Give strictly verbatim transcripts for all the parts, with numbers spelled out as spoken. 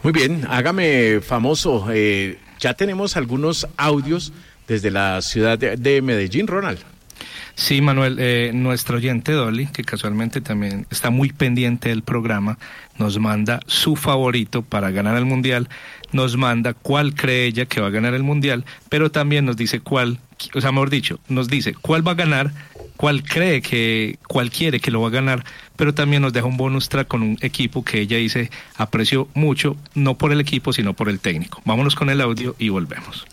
Muy bien, hágame famoso. Eh, ya tenemos algunos audios desde la ciudad de, de Medellín, Ronald. Sí, Manuel, eh, nuestro oyente Dolly, que casualmente también está muy pendiente del programa, nos manda su favorito para ganar el Mundial, nos manda cuál cree ella que va a ganar el Mundial, pero también nos dice cuál, o sea, mejor dicho, nos dice cuál va a ganar, cuál cree que, cuál quiere que lo va a ganar, pero también nos deja un bonus track con un equipo que ella dice apreció mucho, no por el equipo, sino por el técnico. Vámonos con el audio y volvemos.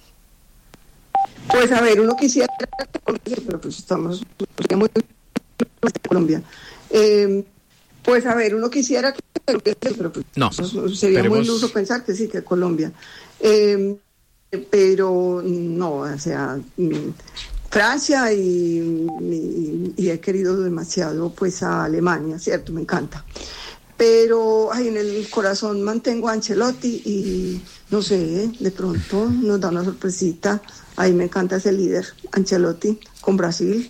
Pues a ver, uno quisiera, pero pues estamos muy en Colombia. Eh, pues a ver, uno quisiera que, pero pues no, sería esperemos... muy iluso pensar que sí, que Colombia. Eh, pero no, o sea, Francia y, y, y he querido demasiado pues a Alemania, ¿cierto? Me encanta. Pero ay, en el corazón mantengo a Ancelotti y no sé, ¿eh? De pronto nos da una sorpresita. Ay, me encanta ese líder, Ancelotti, con Brasil.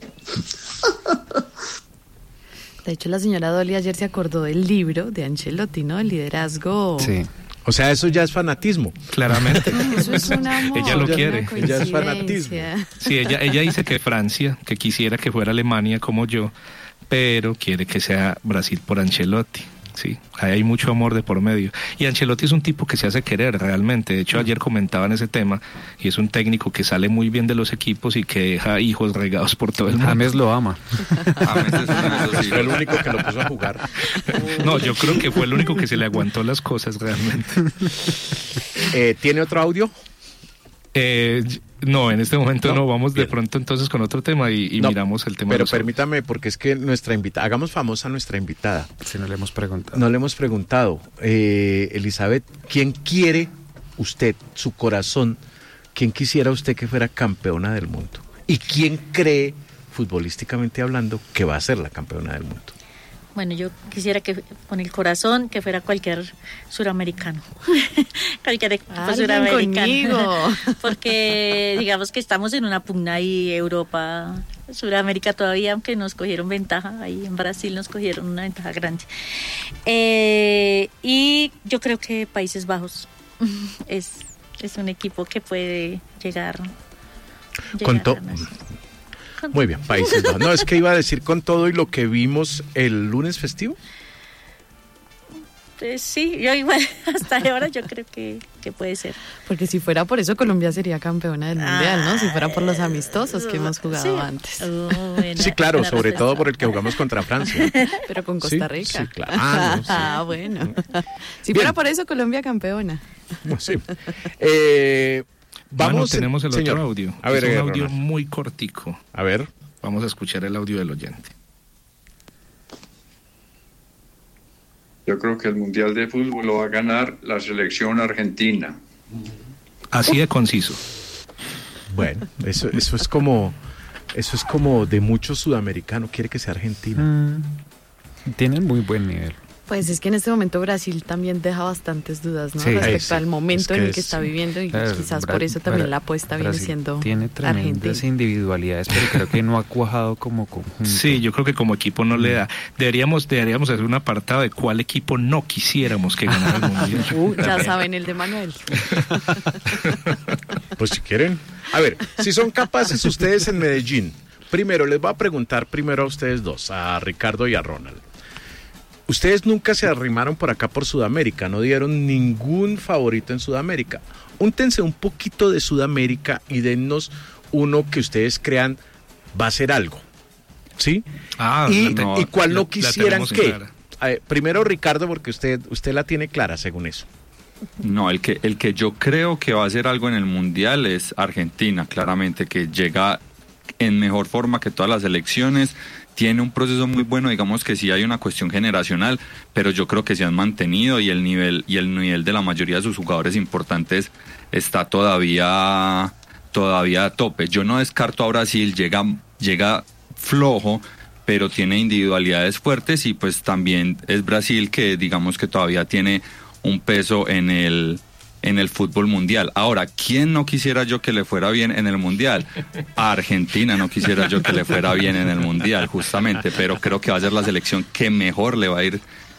De hecho, la señora Dolly ayer se acordó del libro de Ancelotti, ¿no? El liderazgo. Sí. O sea, eso ya es fanatismo. Claramente. Eso es un amor. Ella lo quiere. Ella es fanatismo. Sí, ella, ella dice que Francia, que quisiera que fuera Alemania como yo, pero quiere que sea Brasil por Ancelotti. Sí, ahí hay mucho amor de por medio. Y Ancelotti es un tipo que se hace querer realmente. De hecho, ayer comentaban ese tema y es un técnico que sale muy bien de los equipos y que deja hijos regados por todo el mundo. James lo ama. James es uno de esos, fue el único que lo puso a jugar. No, yo creo que fue el único que se le aguantó las cosas realmente. Eh, ¿Tiene otro audio? Eh, no, en este momento no, no. Vamos Bien. De pronto entonces con otro tema y, y no, miramos el tema. Pero permítame, porque es que nuestra invitada, hagamos famosa a nuestra invitada. Si no le hemos preguntado. No le hemos preguntado. Eh, Elizabeth, ¿quién quiere usted, su corazón, quién quisiera usted que fuera campeona del mundo? ¿Y quién cree, futbolísticamente hablando, que va a ser la campeona del mundo? Bueno, yo quisiera que con el corazón que fuera cualquier suramericano, cualquier equipo suramericano, porque digamos que estamos en una pugna ahí, Europa, Suramérica todavía, aunque nos cogieron ventaja, ahí en Brasil nos cogieron una ventaja grande. Eh, y yo creo que Países Bajos es, es un equipo que puede llegar, llegar con to- a ganar. Muy bien, Países Bajos. No, es que iba a decir con todo y lo que vimos el lunes festivo. Pues sí, yo igual hasta ahora yo creo que, que puede ser. Porque si fuera por eso Colombia sería campeona del mundial, ¿no? Si fuera por los amistosos que hemos jugado sí. antes. Oh, buena, sí, claro, sobre respuesta. todo por el que jugamos contra Francia. Pero con Costa Rica. Sí, sí claro. Ah, no, sí. ah bueno. Si Bien. fuera por eso Colombia campeona. No, sí. Eh... Vamos, bueno, tenemos el señor. otro audio. A ver, es un eh, audio Ronald. muy cortico. A ver. Vamos a escuchar el audio del oyente. Yo creo que el Mundial de Fútbol lo va a ganar la selección argentina. Así de conciso. Bueno, eso, eso es como, eso es como de mucho sudamericano. Quiere que sea Argentina. Mm, tienen muy buen nivel. Pues es que en este momento Brasil también deja bastantes dudas, ¿no? Sí, respecto sí. al momento Es que en el es- que está viviendo y Claro, quizás Bra- por eso también Bra- la apuesta viene Brasil siendo tiene tremendas Argentina. individualidades, pero creo que no ha cuajado como conjunto. Sí, yo creo que como equipo no le da. Deberíamos, deberíamos hacer un apartado de cuál equipo no quisiéramos que ganara el mundial. Uh, ya saben, el de Manuel. Pues si quieren. A ver, si son capaces ustedes en Medellín, primero les voy a preguntar primero a ustedes dos, a Ricardo y a Ronald. Ustedes nunca se arrimaron por acá por Sudamérica, no dieron ningún favorito en Sudamérica. Úntense un poquito de Sudamérica y dennos uno que ustedes crean va a ser algo, ¿sí? Ah, y, la te- y cuál la- no la quisieran tenemos que. clara. A ver, primero Ricardo, porque usted usted la tiene clara según eso. No, el que, el que yo creo que va a hacer algo en el Mundial es Argentina, claramente, que llega en mejor forma que todas las selecciones, tiene un proceso muy bueno, digamos que sí hay una cuestión generacional, pero yo creo que se han mantenido y el nivel, y el nivel de la mayoría de sus jugadores importantes está todavía, todavía a tope. Yo no descarto a Brasil, llega, llega flojo, pero tiene individualidades fuertes y pues también es Brasil que digamos que todavía tiene un peso en el en el fútbol mundial. Ahora, ¿quién no quisiera yo que le fuera bien en el mundial? A Argentina no quisiera yo que le fuera bien en el mundial, justamente, pero creo que va a ser la selección que mejor le va a ir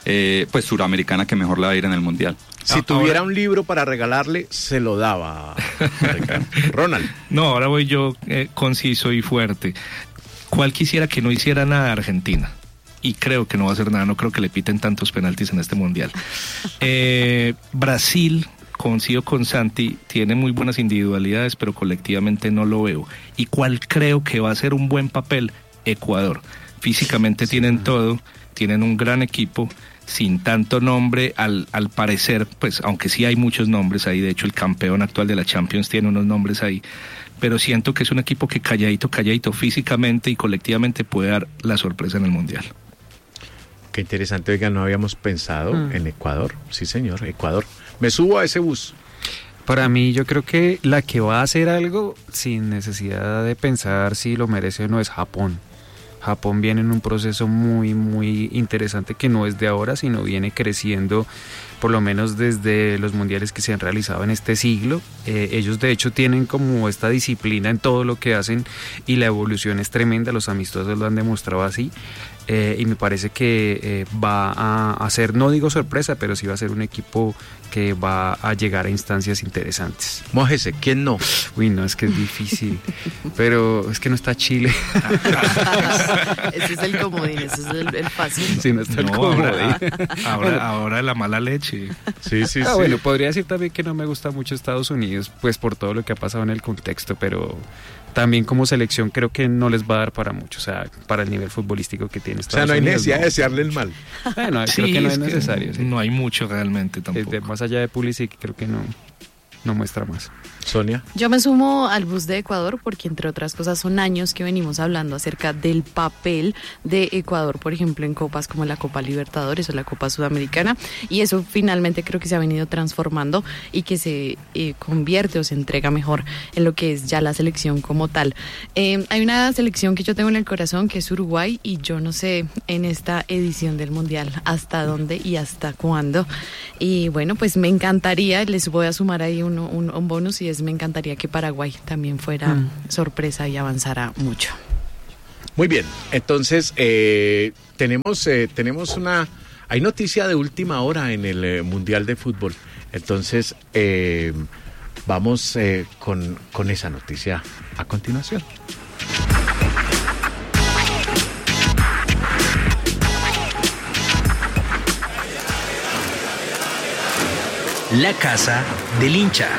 eh, pues suramericana que mejor le va a ir en el Mundial. Si tuviera un libro para regalarle, se lo daba. Ronald. No, ahora voy yo eh, conciso y fuerte. ¿Cuál quisiera que no hiciera nada Argentina? Y creo que no va a hacer nada, no creo que le piten tantos penaltis en este Mundial. Eh, Brasil, coincido con Santi, tiene muy buenas individualidades, pero colectivamente no lo veo. ¿Y cuál creo que va a ser un buen papel? Ecuador. Físicamente sí. Tienen todo, tienen un gran equipo, sin tanto nombre, al, al parecer, pues aunque sí hay muchos nombres ahí, de hecho el campeón actual de la Champions tiene unos nombres ahí, pero siento que es un equipo que calladito, calladito, físicamente y colectivamente puede dar la sorpresa en el Mundial. Qué interesante, oiga, no habíamos pensado mm. en Ecuador. Sí, señor, Ecuador. Me subo a ese bus. Para mí, yo creo que la que va a hacer algo sin necesidad de pensar si lo merece o no es Japón. Japón viene en un proceso muy, muy interesante que no es de ahora, sino viene creciendo por lo menos desde los mundiales que se han realizado en este siglo. Eh, ellos de hecho tienen como esta disciplina en todo lo que hacen y la evolución es tremenda, los amistosos lo han demostrado así. Eh, y me parece que eh, va a, a ser, no digo sorpresa, pero sí va a ser un equipo que va a llegar a instancias interesantes. Mójese, ¿quién no? Uy, no, es que es difícil, pero es que no está Chile. Ese es el comodín, ese es el, el fácil. Sí, no está no, el comodín. Ahora, ahora, ahora la mala leche. Sí, sí, ah, sí. Bueno, podría decir también que no me gusta mucho Estados Unidos, pues por todo lo que ha pasado en el contexto, pero también como selección creo que no les va a dar para mucho, o sea, para el nivel futbolístico que tiene Estados Unidos. O sea, no hay Unidos, necesidad no. de desearle el mal. Bueno, sí, creo que no es, es necesario. Que sí. No hay mucho realmente tampoco. Desde más allá de Pulisic creo que no, no muestra más. Sonia. Yo me sumo al bus de Ecuador porque, entre otras cosas, son años que venimos hablando acerca del papel de Ecuador, por ejemplo, en copas como la Copa Libertadores o la Copa Sudamericana, y eso finalmente creo que se ha venido transformando y que se eh, convierte o se entrega mejor en lo que es ya la selección como tal. Eh, hay una selección que yo tengo en el corazón que es Uruguay, y yo no sé en esta edición del Mundial hasta dónde y hasta cuándo. Y bueno, pues me encantaría, les voy a sumar ahí uno, un, un bonus, y es me encantaría que Paraguay también fuera mm. sorpresa y avanzara mucho. Muy bien, entonces eh, tenemos eh, tenemos una hay noticia de última hora en el eh, Mundial de Fútbol. Entonces eh, vamos eh, con, con esa noticia a continuación. La casa del hincha.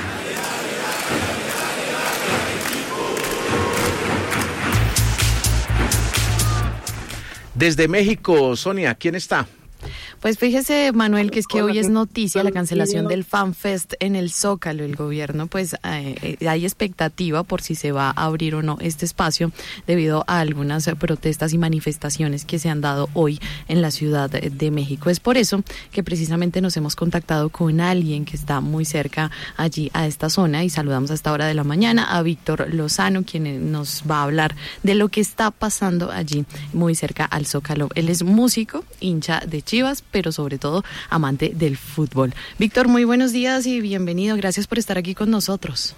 Desde México, Sonia, ¿quién está? Pues fíjese, Manuel, que es que hoy es noticia la cancelación del FanFest en el Zócalo. El gobierno, pues eh, hay expectativa por si se va a abrir o no este espacio debido a algunas protestas y manifestaciones que se han dado hoy en la Ciudad de México. Es por eso que precisamente nos hemos contactado con alguien que está muy cerca allí a esta zona, y saludamos a esta hora de la mañana a Víctor Lozano, quien nos va a hablar de lo que está pasando allí muy cerca al Zócalo. Él es músico, hincha de Chivas, pero sobre todo amante del fútbol. Víctor, muy buenos días y bienvenido. Gracias por estar aquí con nosotros.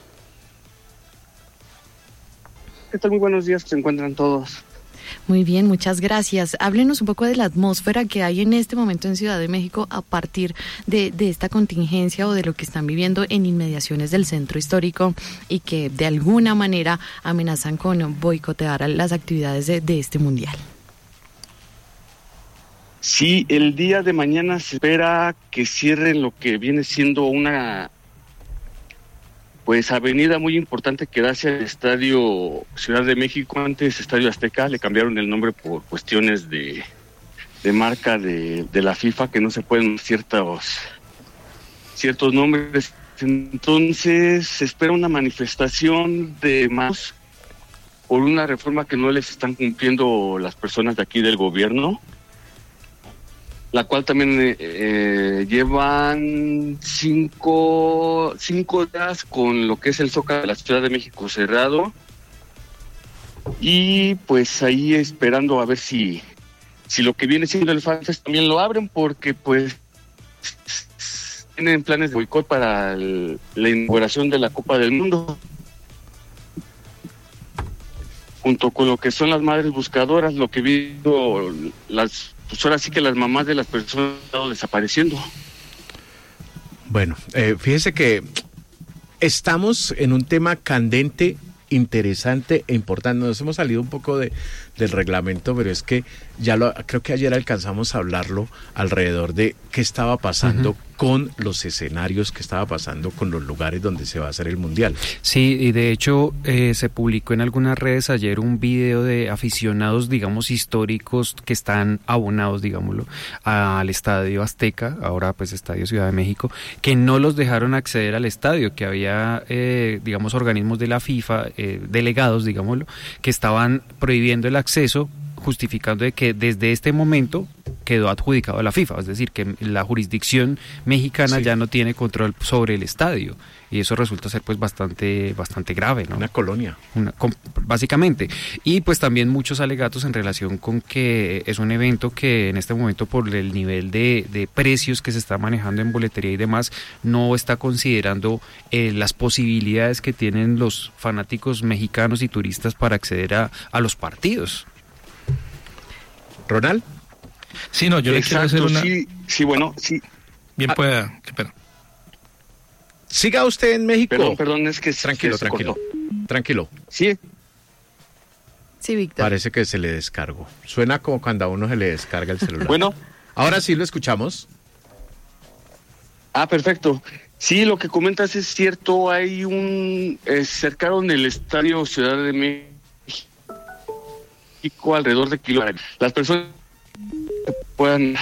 ¿Qué tal? Muy buenos días, se encuentran todos. Muy bien, muchas gracias. Háblenos un poco de la atmósfera que hay en este momento en Ciudad de México a partir de, de esta contingencia o de lo que están viviendo en inmediaciones del centro histórico y que de alguna manera amenazan con boicotear las actividades de, de este mundial. Sí, el día de mañana se espera que cierren lo que viene siendo una pues avenida muy importante que da hacia el Estadio Ciudad de México, antes Estadio Azteca, le cambiaron el nombre por cuestiones de, de marca de, de la FIFA, que no se pueden ciertos ciertos nombres. Entonces se espera una manifestación de más por una reforma que no les están cumpliendo las personas de aquí del gobierno, la cual también eh, eh, llevan cinco, cinco días con lo que es el Zócalo de la Ciudad de México cerrado, y pues ahí esperando a ver si, si lo que viene siendo el FanFest también lo abren, porque pues tienen planes de boicot para el, la inauguración de la Copa del Mundo, junto con lo que son las madres buscadoras, lo que viendo las pues ahora sí que las mamás de las personas han estado desapareciendo. Bueno, eh, fíjese que estamos en un tema candente, interesante e importante. Nos hemos salido un poco de, del reglamento, pero es que ya lo, creo que ayer alcanzamos a hablarlo alrededor de qué estaba pasando uh-huh. con los escenarios, qué estaba pasando con los lugares donde se va a hacer el Mundial. Sí, y de hecho eh, se publicó en algunas redes ayer un video de aficionados, digamos, históricos que están abonados, digámoslo, al Estadio Azteca, ahora pues Estadio Ciudad de México, que no los dejaron acceder al estadio, que había, eh, digamos, organismos de la FIFA, eh, delegados, digámoslo, que estaban prohibiendo el acceso, justificando de que desde este momento quedó adjudicado a la FIFA, es decir, que la jurisdicción mexicana sí. ya no tiene control sobre el estadio, y eso resulta ser pues bastante bastante grave, ¿no? Una colonia. Una, con, básicamente. Y pues también muchos alegatos en relación con que es un evento que en este momento, por el nivel de, de precios que se está manejando en boletería y demás, no está considerando eh, las posibilidades que tienen los fanáticos mexicanos y turistas para acceder a, a los partidos. ¿Ronald? Sí, no, yo Exacto, le quiero hacer una... Sí, sí, bueno, sí. Bien pueda, qué pena. Siga usted en México. Perdón, perdón, es que... Tranquilo, se tranquilo, cortó. tranquilo. Sí. Sí, Víctor. Parece que se le descargó. Suena como cuando a uno se le descarga el celular. Bueno. Ahora sí lo escuchamos. Ah, perfecto. Sí, lo que comentas es cierto. Hay un... Eh, cercaron el Estadio Ciudad de México alrededor de kilómetros. Las personas que puedan...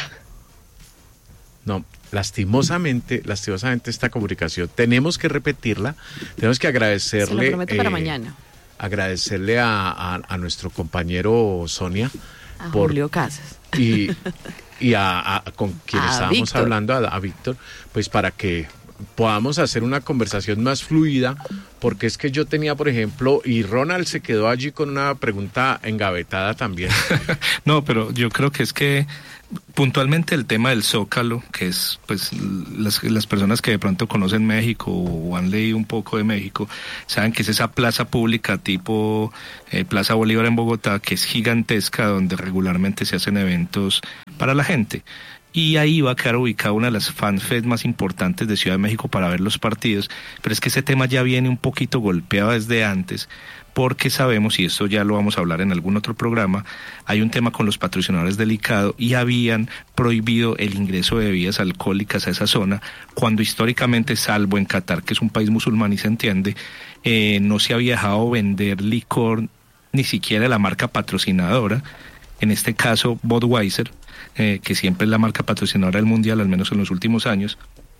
No, lastimosamente, lastimosamente esta comunicación tenemos que repetirla, tenemos que agradecerle... Se lo prometo eh, para mañana. Agradecerle a, a, a nuestro compañero Sonia. A por, Julio Casas. Y, y a, a con quien a estábamos Víctor. hablando, a, a Víctor, pues para que podamos hacer una conversación más fluida, porque es que yo tenía, por ejemplo, y Ronald se quedó allí con una pregunta engavetada también. No, pero yo creo que es que puntualmente el tema del Zócalo, que es pues las, las personas que de pronto conocen México o han leído un poco de México, saben que es esa plaza pública tipo eh, Plaza Bolívar en Bogotá, que es gigantesca, donde regularmente se hacen eventos para la gente. Y ahí va a quedar ubicada una de las fanfest más importantes de Ciudad de México para ver los partidos, pero es que ese tema ya viene un poquito golpeado desde antes, porque sabemos, y esto ya lo vamos a hablar en algún otro programa, hay un tema con los patrocinadores delicado y habían prohibido el ingreso de bebidas alcohólicas a esa zona, cuando históricamente, salvo en Qatar, que es un país musulmán y se entiende, eh, no se había dejado vender licor, ni siquiera la marca patrocinadora, en este caso Budweiser, eh, que siempre es la marca patrocinadora del Mundial, al menos en los últimos años,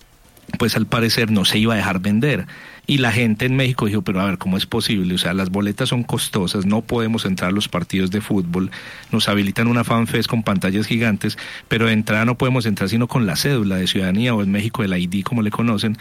pues al parecer no se iba a dejar vender. Y la gente en México dijo, pero a ver, ¿cómo es posible? O sea, las boletas son costosas, no podemos entrar a los partidos de fútbol, nos habilitan una fanfest con pantallas gigantes, pero de entrada no podemos entrar sino con la cédula de ciudadanía, o en México el I D, como le conocen.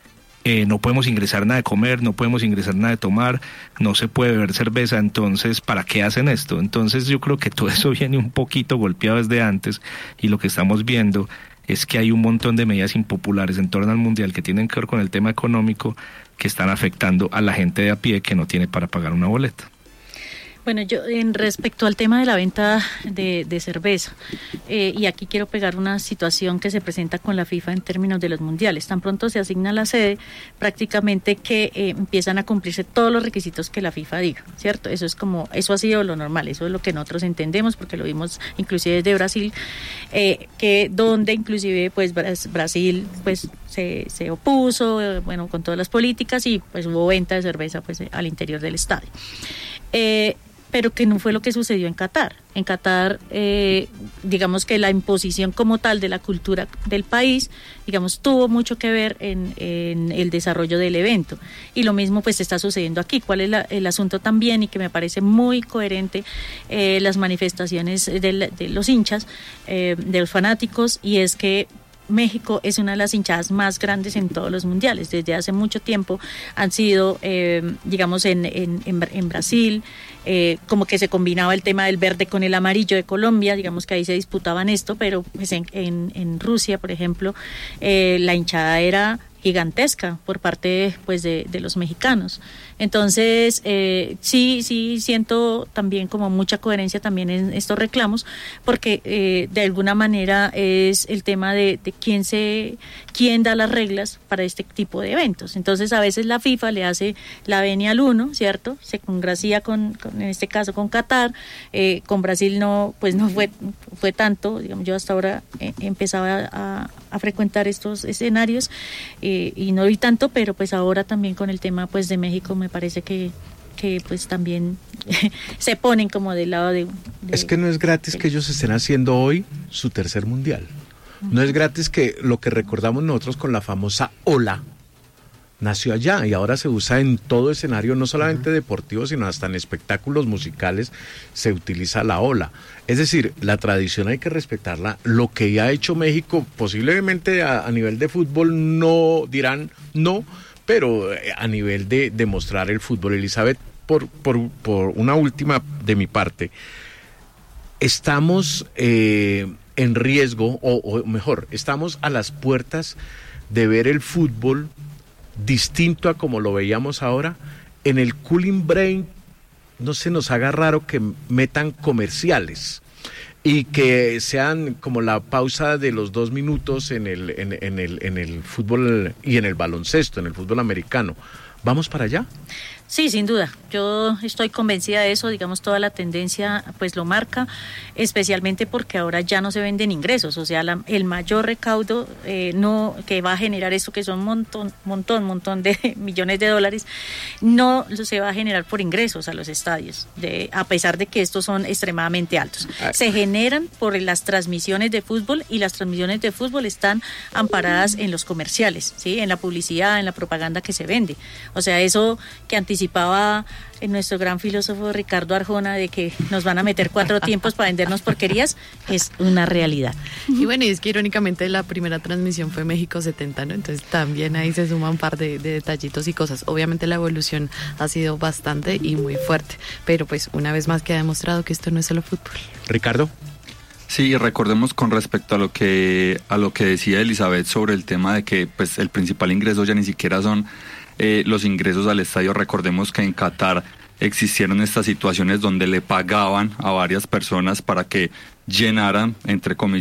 Eh, no podemos ingresar nada de comer, no podemos ingresar nada de tomar, no se puede beber cerveza, entonces, ¿para qué hacen esto? Entonces yo creo que todo eso viene un poquito golpeado desde antes, y lo que estamos viendo es que hay un montón de medidas impopulares en torno al Mundial que tienen que ver con el tema económico, que están afectando a la gente de a pie que no tiene para pagar una boleta. Bueno, yo en respecto al tema de la venta de, de cerveza, eh, y aquí quiero pegar una situación que se presenta con la FIFA en términos de los mundiales. Tan pronto se asigna la sede, prácticamente que eh, empiezan a cumplirse todos los requisitos que la FIFA diga, ¿cierto? Eso es como, eso ha sido lo normal, eso es lo que nosotros entendemos, porque lo vimos inclusive desde Brasil, eh, que donde inclusive pues Brasil pues se, se opuso, eh, bueno, con todas las políticas, y pues hubo venta de cerveza pues al interior del estadio. Eh, pero que no fue lo que sucedió en Qatar. En Qatar, eh, digamos que la imposición como tal de la cultura del país, digamos, tuvo mucho que ver en, en el desarrollo del evento. Y lo mismo pues está sucediendo aquí. ¿Cuál es la, el asunto también? Y que me parece muy coherente, eh, las manifestaciones de, de los hinchas, eh, de los fanáticos, y es que México es una de las hinchadas más grandes en todos los mundiales. Desde hace mucho tiempo han sido, eh, digamos, en, en, en Brasil, eh, como que se combinaba el tema del verde con el amarillo de Colombia, digamos que ahí se disputaban esto, pero pues en, en, en Rusia, por ejemplo, eh, la hinchada era gigantesca por parte pues de, de los mexicanos. Entonces eh, sí sí siento también como mucha coherencia también en estos reclamos, porque eh, de alguna manera es el tema de, de quién se quién da las reglas para este tipo de eventos. Entonces a veces la FIFA le hace la venia al uno, ¿cierto? Se congracia con, con en este caso con Qatar, eh, con Brasil no pues no fue fue tanto, digamos, yo hasta ahora eh, empezaba a, a frecuentar estos escenarios eh, y no vi tanto, pero pues ahora también con el tema pues de México me parece que que pues también se ponen como del lado de, de... Es que no es gratis que ellos estén haciendo hoy su tercer mundial. No es gratis que lo que recordamos nosotros con la famosa ola nació allá y ahora se usa en todo escenario, no solamente uh-huh. deportivo, sino hasta en espectáculos musicales se utiliza la ola. Es decir, la tradición hay que respetarla. Lo que ya ha hecho México, posiblemente a, a nivel de fútbol no dirán no, pero a nivel de, de mostrar el fútbol. Elizabeth, por, por, por una última de mi parte, estamos eh, en riesgo, o, o mejor, estamos a las puertas de ver el fútbol distinto a como lo veíamos ahora. En el cooling break no se nos haga raro que metan comerciales y que sean como la pausa de los dos minutos en el, en, en el, en el fútbol y en el baloncesto, en el fútbol americano. ¿Vamos para allá? Sí, sin duda. Yo estoy convencida de eso, digamos, toda la tendencia pues lo marca, especialmente porque ahora ya no se venden ingresos, o sea, la, el mayor recaudo eh, no que va a generar esto, que son un montón, montón, montón de millones de dólares, no se va a generar por ingresos a los estadios, de, a pesar de que estos son extremadamente altos. Se generan por las transmisiones de fútbol, y las transmisiones de fútbol están amparadas en los comerciales, ¿sí? En la publicidad, en la propaganda que se vende. O sea, eso que anticipaba en nuestro gran filósofo Ricardo Arjona de que nos van a meter cuatro tiempos para vendernos porquerías, es una realidad. Y bueno, y es que irónicamente la primera transmisión fue México setenta, ¿no? Entonces también ahí se suman un par de, de detallitos y cosas. Obviamente la evolución ha sido bastante y muy fuerte, pero pues una vez más queda demostrado que esto no es solo fútbol. Ricardo. Sí, recordemos con respecto a lo que a lo que decía Elizabeth sobre el tema de que pues el principal ingreso ya ni siquiera son Eh, los ingresos al estadio. Recordemos que en Qatar existieron estas situaciones donde le pagaban a varias personas para que llenaran, entre comillas,